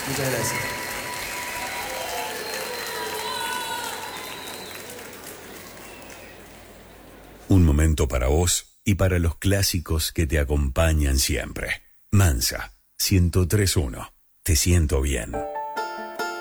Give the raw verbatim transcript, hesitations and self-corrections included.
Muchas gracias. Un momento para vos y para los clásicos que te acompañan siempre. Mansa, ciento tres punto uno. Te siento bien.